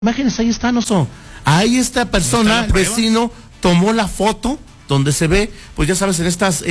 Imágenes, ahí están, Oso. Ahí esta persona, vecino, tomó la foto donde se ve, pues ya sabes, en estas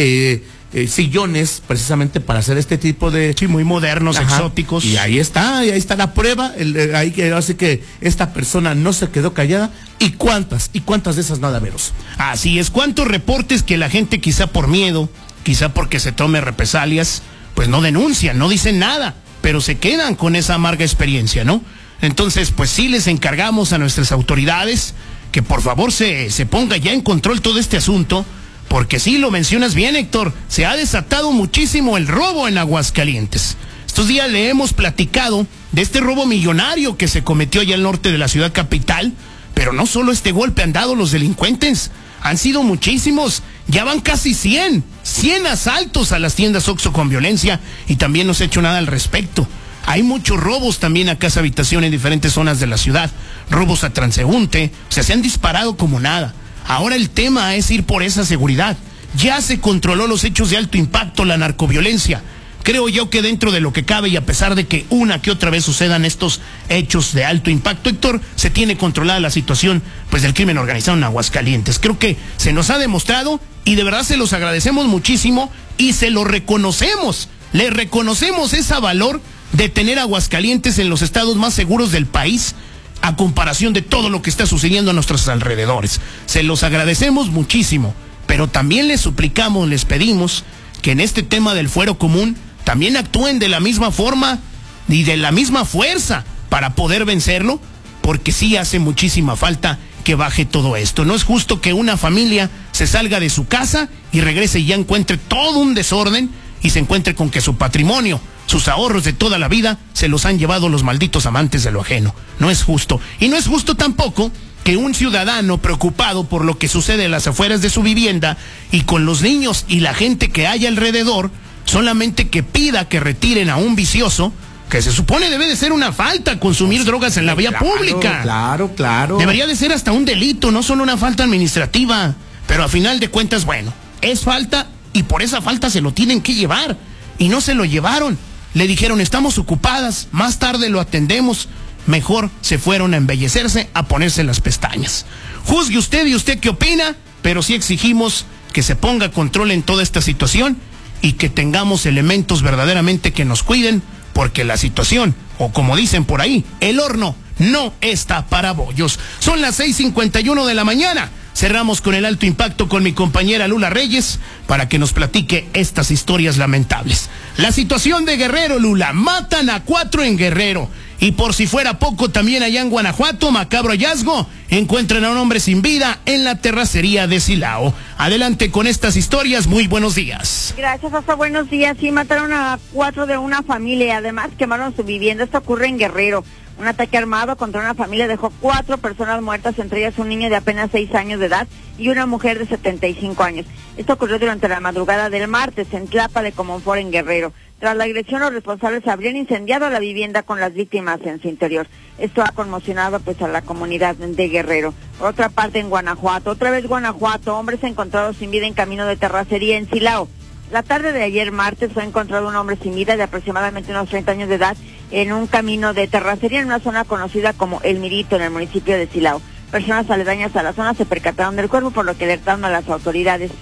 sillones, precisamente para hacer este tipo de... Sí, muy modernos, exóticos. Y ahí está la prueba, ahí que así que esta persona no se quedó callada. ¿Y cuántas de esas nada menos? Así es, cuántos reportes que la gente quizá por miedo, quizá porque se tome represalias, pues no denuncian, no dicen nada, pero se quedan con esa amarga experiencia, ¿no? Entonces, pues sí les encargamos a nuestras autoridades que por favor se ponga ya en control todo este asunto, porque sí, lo mencionas bien, Héctor, se ha desatado muchísimo el robo en Aguascalientes. Estos días le hemos platicado de este robo millonario que se cometió allá al norte de la ciudad capital, pero no solo este golpe han dado los delincuentes, han sido muchísimos, ya van casi 100 asaltos a las tiendas Oxxo con violencia y también no se ha hecho nada al respecto. Hay muchos robos también a casa habitación en diferentes zonas de la ciudad, robos a transeúnte, o sea, se han disparado como nada. Ahora el tema es ir por esa seguridad. Ya se controló los hechos de alto impacto, la narcoviolencia. Creo yo que dentro de lo que cabe y a pesar de que una que otra vez sucedan estos hechos de alto impacto, Héctor, se tiene controlada la situación pues del crimen organizado en Aguascalientes. Creo que se nos ha demostrado y de verdad se los agradecemos muchísimo y se lo reconocemos. Le reconocemos ese valor de tener Aguascalientes en los estados más seguros del país a comparación de todo lo que está sucediendo a nuestros alrededores. Se los agradecemos muchísimo, pero también les suplicamos, les pedimos que en este tema del fuero común también actúen de la misma forma y de la misma fuerza para poder vencerlo, porque sí hace muchísima falta que baje todo esto. No es justo que una familia se salga de su casa y regrese y ya encuentre todo un desorden y se encuentre con que su patrimonio, sus ahorros de toda la vida, se los han llevado los malditos amantes de lo ajeno. No es justo. Y no es justo tampoco que un ciudadano preocupado por lo que sucede en las afueras de su vivienda y con los niños y la gente que hay alrededor, solamente que pida que retiren a un vicioso, que se supone debe de ser una falta consumir drogas en la vía pública. Claro. Debería de ser hasta un delito, no solo una falta administrativa. Pero a final de cuentas, bueno, es falta y por esa falta se lo tienen que llevar. Y no se lo llevaron. Le dijeron, estamos ocupadas, más tarde lo atendemos. Mejor se fueron a embellecerse, a ponerse las pestañas. Juzgue usted y usted qué opina, pero sí exigimos que se ponga control en toda esta situación y que tengamos elementos verdaderamente que nos cuiden, porque la situación, o como dicen por ahí, el horno no está para bollos. Son las 6:51 de la mañana. Cerramos con el alto impacto con mi compañera Lula Reyes para que nos platique estas historias lamentables. La situación de Guerrero, Lula. Matan a 4 en Guerrero. Y por si fuera poco, también allá en Guanajuato, macabro hallazgo, encuentran a un hombre sin vida en la terracería de Silao. Adelante con estas historias, muy buenos días. Gracias, hasta buenos días. Sí, mataron a 4 de una familia y además quemaron su vivienda. Esto ocurre en Guerrero. Un ataque armado contra una familia dejó 4 personas muertas, entre ellas un niño de apenas 6 años de edad y una mujer de 75 años. Esto ocurrió durante la madrugada del martes en Tlapa de Comonfort, en Guerrero. Tras la agresión, los responsables habrían incendiado la vivienda con las víctimas en su interior. Esto ha conmocionado pues a la comunidad de Guerrero. Por otra parte, en Guanajuato, otra vez Guanajuato, hombres encontrados sin vida en camino de terracería en Silao. La tarde de ayer martes fue encontrado un hombre sin vida de aproximadamente unos 30 años de edad en un camino de terracería en una zona conocida como El Mirito, en el municipio de Silao. Personas aledañas a la zona se percataron del cuerpo, por lo que alertaron a las autoridades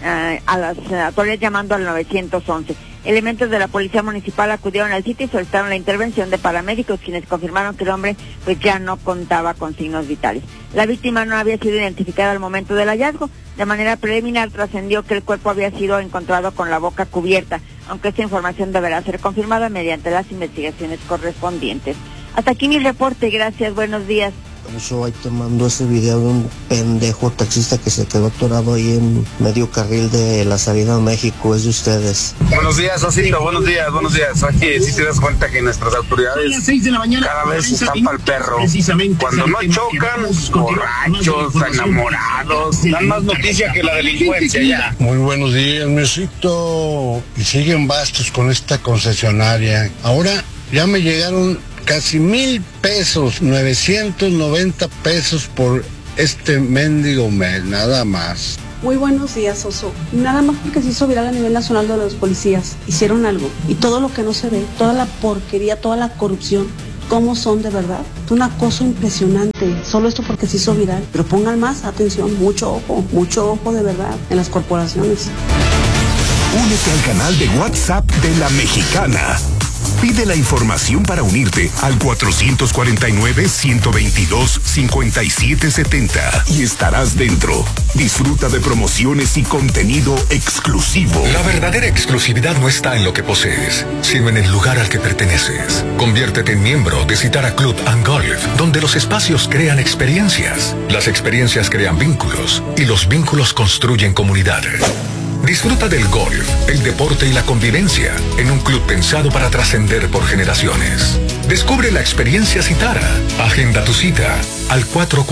llamando al 911. Elementos de la policía municipal acudieron al sitio y solicitaron la intervención de paramédicos, quienes confirmaron que el hombre pues ya no contaba con signos vitales. La víctima no había sido identificada al momento del hallazgo. De manera preliminar trascendió que el cuerpo había sido encontrado con la boca cubierta, aunque esta información deberá ser confirmada mediante las investigaciones correspondientes. Hasta aquí mi reporte, gracias, buenos días. Eso ahí te mando ese video de un pendejo taxista que se quedó atorado ahí en medio carril de la salida a México, es de ustedes. Buenos días, Osito, buenos días. Aquí sí te das cuenta que nuestras autoridades cada vez están para el perro. Cuando no chocan, borrachos, enamorados, dan más noticia que la delincuencia ya. Muy buenos días, mesito. Y siguen bastos con esta concesionaria. Ahora ya me llegaron casi 1,000 pesos, 990 pesos por este mendigo mes, nada más. Muy buenos días, Oso. Nada más porque se hizo viral a nivel nacional de los policías. Hicieron algo. Y todo lo que no se ve, toda la porquería, toda la corrupción, cómo son de verdad. Es una cosa impresionante. Solo esto porque se hizo viral. Pero pongan más atención, mucho ojo de verdad en las corporaciones. Únete al canal de WhatsApp de La Mexicana. Pide la información para unirte al 449-122-5770 y estarás dentro. Disfruta de promociones y contenido exclusivo. La verdadera exclusividad no está en lo que posees, sino en el lugar al que perteneces. Conviértete en miembro de Citara Club and Golf, donde los espacios crean experiencias, las experiencias crean vínculos y los vínculos construyen comunidad. Disfruta del golf, el deporte y la convivencia en un club pensado para trascender por generaciones. Descubre la experiencia Citara. Agenda tu cita al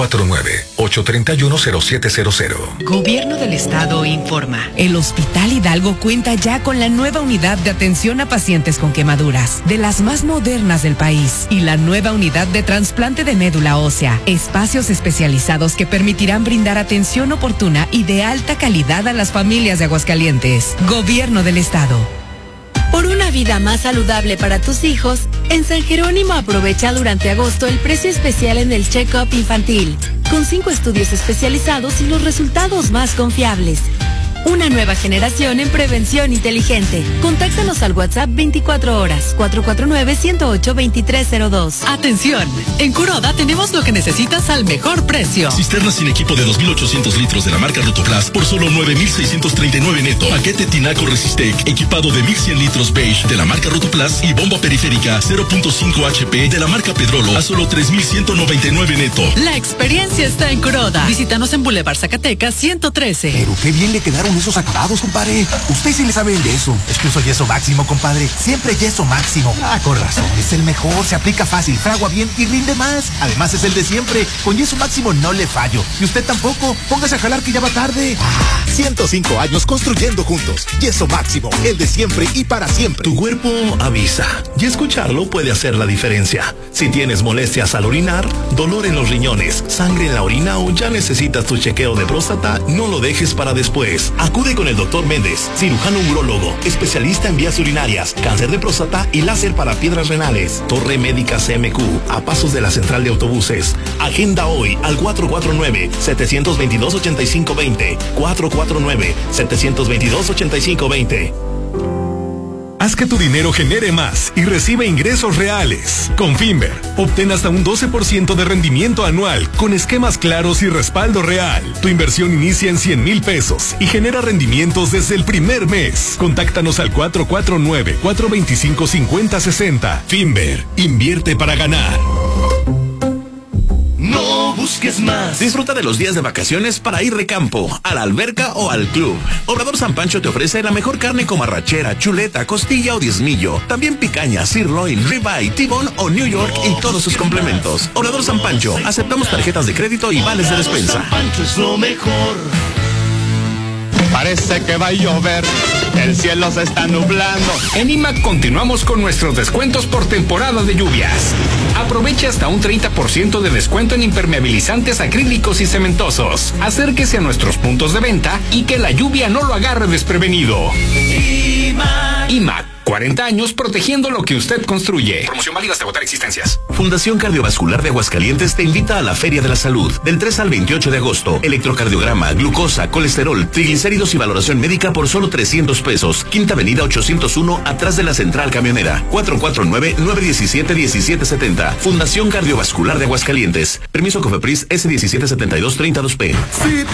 449-831-0700. Gobierno del Estado informa. El Hospital Hidalgo cuenta ya con la nueva unidad de atención a pacientes con quemaduras, de las más modernas del país, y la nueva unidad de trasplante de médula ósea. Espacios especializados que permitirán brindar atención oportuna y de alta calidad a las familias de Aguascalientes. Gobierno del Estado. Por una vida más saludable para tus hijos, en San Jerónimo aprovecha durante agosto el precio especial en el check-up infantil, con 5 estudios especializados y los resultados más confiables. Una nueva generación en prevención inteligente. Contáctanos al WhatsApp 24 horas, 449-108-2302. Atención, en Kuroda tenemos lo que necesitas al mejor precio. Cisterna sin equipo de 2.800 litros de la marca Rotoplas por solo 9.639 neto. Paquete Tinaco Resistec equipado de 1.100 litros beige de la marca Rotoplas y bomba periférica 0.5 HP de la marca Pedrolo a solo 3.199 neto. La experiencia está en Kuroda. Visítanos en Boulevard Zacatecas 113. Pero qué bien le quedaron esos acabados, compadre. Usted sí le sabe el yeso. Es que uso yeso máximo, compadre. Siempre yeso máximo. Con razón. Es el mejor, se aplica fácil, fragua bien y rinde más. Además es el de siempre. Con yeso máximo no le fallo. Y usted tampoco. Póngase a jalar que ya va tarde. 105 años construyendo juntos. Yeso máximo, el de siempre y para siempre. Tu cuerpo avisa. Y escucharlo puede hacer la diferencia. Si tienes molestias al orinar, dolor en los riñones, sangre en la orina o ya necesitas tu chequeo de próstata, no lo dejes para después. Acude con el Dr. Méndez, cirujano urólogo, especialista en vías urinarias, cáncer de próstata y láser para piedras renales. Torre Médica CMQ, a pasos de la central de autobuses. Agenda hoy al 449-722-8520. 449-722-8520. Haz que tu dinero genere más y recibe ingresos reales. Con Finver, obtén hasta un 12% de rendimiento anual con esquemas claros y respaldo real. Tu inversión inicia en 100,000 pesos y genera rendimientos desde el primer mes. Contáctanos al 449-425-5060. Finver, invierte para ganar. No busques más. Disfruta de los días de vacaciones para ir de campo, a la alberca o al club. Obrador San Pancho te ofrece la mejor carne como arrachera, chuleta, costilla o diezmillo. También picaña, sirloin, ribeye, T-bone o New York y todos sus complementos. Obrador San Pancho, aceptamos tarjetas de crédito y vales de despensa. San Pancho es lo mejor. Parece que va a llover, el cielo se está nublando. En IMAC continuamos con nuestros descuentos por temporada de lluvias. Aproveche hasta un 30% de descuento en impermeabilizantes acrílicos y cementosos. Acérquese a nuestros puntos de venta y que la lluvia no lo agarre desprevenido. IMAC, 40 años protegiendo lo que usted construye. Promoción válida hasta agotar existencias. Fundación Cardiovascular de Aguascalientes te invita a la Feria de la Salud del 3 al 28 de agosto. Electrocardiograma, glucosa, colesterol, triglicéridos y valoración médica por solo 300 pesos. Quinta Avenida 801, atrás de la Central Camionera. 449-917-1770. Fundación Cardiovascular de Aguascalientes. Permiso COFEPRIS S1772-32P.